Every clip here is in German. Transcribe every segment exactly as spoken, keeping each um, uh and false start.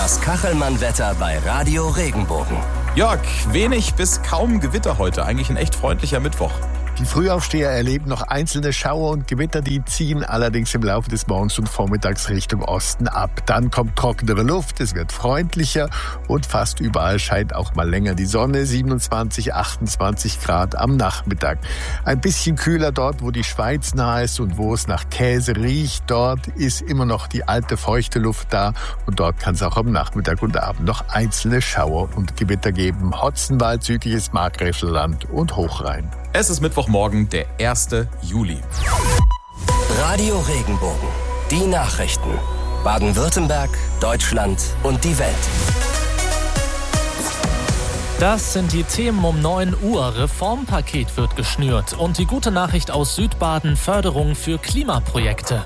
Das Kachelmann-Wetter bei Radio Regenbogen. Jörg, wenig bis kaum Gewitter heute. Eigentlich ein echt freundlicher Mittwoch. Die Frühaufsteher erleben noch einzelne Schauer und Gewitter, die ziehen allerdings im Laufe des Morgens und Vormittags Richtung Osten ab. Dann kommt trockenere Luft, es wird freundlicher und fast überall scheint auch mal länger die Sonne. siebenundzwanzig, achtundzwanzig Grad am Nachmittag. Ein bisschen kühler dort, wo die Schweiz nah ist und wo es nach Käse riecht. Dort ist immer noch die alte feuchte Luft da und dort kann es auch am Nachmittag und Abend noch einzelne Schauer und Gewitter geben. Hotzenwald, südliches Markgräflerland und Hochrhein. Es ist Mittwochmorgen, der erste Juli. Radio Regenbogen. Die Nachrichten. Baden-Württemberg, Deutschland und die Welt. Das sind die Themen um neun Uhr. Reformpaket wird geschnürt. Und die gute Nachricht aus Südbaden: Förderung für Klimaprojekte.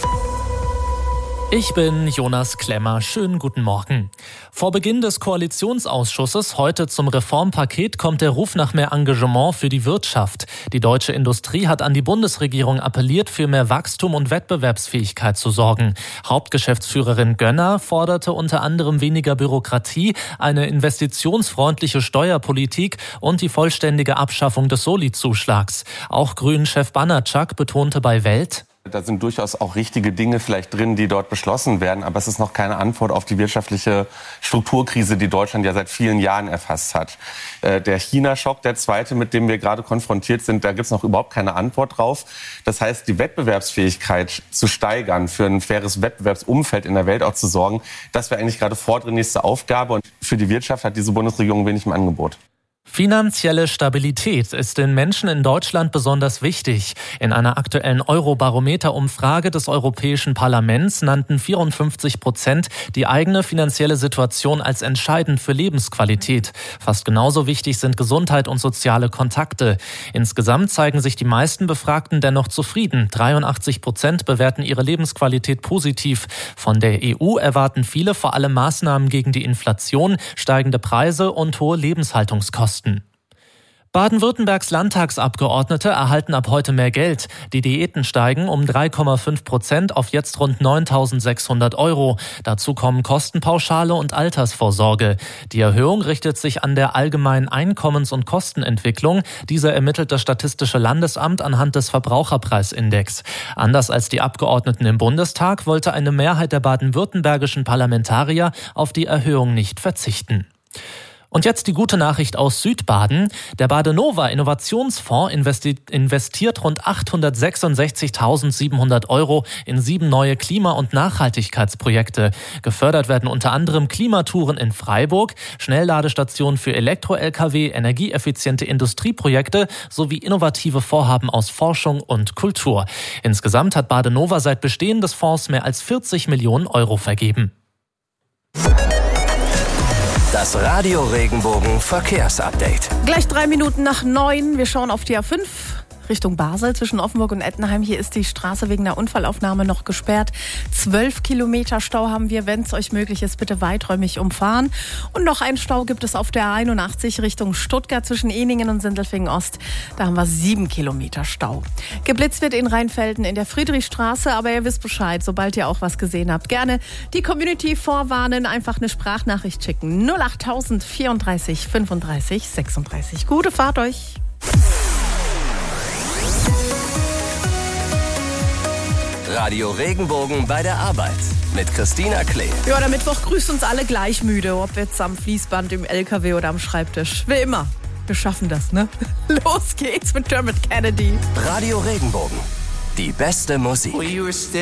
Ich bin Jonas Klemmer. Schönen guten Morgen. Vor Beginn des Koalitionsausschusses heute zum Reformpaket kommt der Ruf nach mehr Engagement für die Wirtschaft. Die deutsche Industrie hat an die Bundesregierung appelliert, für mehr Wachstum und Wettbewerbsfähigkeit zu sorgen. Hauptgeschäftsführerin Gönner forderte unter anderem weniger Bürokratie, eine investitionsfreundliche Steuerpolitik und die vollständige Abschaffung des Soli-Zuschlags. Auch Grünen-Chef Banatschak betonte bei Welt: Da sind durchaus auch richtige Dinge vielleicht drin, die dort beschlossen werden. Aber es ist noch keine Antwort auf die wirtschaftliche Strukturkrise, die Deutschland ja seit vielen Jahren erfasst hat. Äh, der China-Schock, der zweite, mit dem wir gerade konfrontiert sind, da gibt es noch überhaupt keine Antwort drauf. Das heißt, die Wettbewerbsfähigkeit zu steigern, für ein faires Wettbewerbsumfeld in der Welt auch zu sorgen, das wäre eigentlich gerade vordringlichste Aufgabe. Und für die Wirtschaft hat diese Bundesregierung wenig im Angebot. Finanzielle Stabilität ist den Menschen in Deutschland besonders wichtig. In einer aktuellen Eurobarometer-Umfrage des Europäischen Parlaments nannten vierundfünfzig Prozent die eigene finanzielle Situation als entscheidend für Lebensqualität. Fast genauso wichtig sind Gesundheit und soziale Kontakte. Insgesamt zeigen sich die meisten Befragten dennoch zufrieden. dreiundachtzig Prozent bewerten ihre Lebensqualität positiv. Von der E U erwarten viele vor allem Maßnahmen gegen die Inflation, steigende Preise und hohe Lebenshaltungskosten. Baden-Württembergs Landtagsabgeordnete erhalten ab heute mehr Geld. Die Diäten steigen um drei Komma fünf Prozent auf jetzt rund neuntausendsechshundert Euro. Dazu kommen Kostenpauschale und Altersvorsorge. Die Erhöhung richtet sich an der allgemeinen Einkommens- und Kostenentwicklung. Diese ermittelt das Statistische Landesamt anhand des Verbraucherpreisindex. Anders als die Abgeordneten im Bundestag wollte eine Mehrheit der baden-württembergischen Parlamentarier auf die Erhöhung nicht verzichten. Und jetzt die gute Nachricht aus Südbaden. Der Badenova Innovationsfonds investi- investiert rund achthundertsechsundsechzigtausendsiebenhundert Euro in sieben neue Klima- und Nachhaltigkeitsprojekte. Gefördert werden unter anderem Klimatouren in Freiburg, Schnellladestationen für Elektro-L K W, energieeffiziente Industrieprojekte sowie innovative Vorhaben aus Forschung und Kultur. Insgesamt hat Badenova seit Bestehen des Fonds mehr als vierzig Millionen Euro vergeben. Das Radio Regenbogen Verkehrsupdate. Gleich drei Minuten nach neun. Wir schauen auf die A fünf Richtung Basel zwischen Offenburg und Ettenheim. Hier ist die Straße wegen der Unfallaufnahme noch gesperrt. Zwölf Kilometer Stau haben wir. Wenn es euch möglich ist, bitte weiträumig umfahren. Und noch einen Stau gibt es auf der A einundachtzig Richtung Stuttgart zwischen Ehningen und Sindelfingen Ost. Da haben wir sieben Kilometer Stau. Geblitzt wird in Rheinfelden in der Friedrichstraße, aber ihr wisst Bescheid, sobald ihr auch was gesehen habt. Gerne die Community vorwarnen, einfach eine Sprachnachricht schicken. null achttausend vierunddreißig fünfunddreißig sechsunddreißig. Gute Fahrt euch! Radio Regenbogen bei der Arbeit mit Christina Klee. Ja, der Mittwoch grüßt uns alle gleich müde, ob jetzt am Fließband, im L K W oder am Schreibtisch. Wie immer, wir schaffen das, ne? Los geht's mit Dermot Kennedy. Radio Regenbogen, die beste Musik.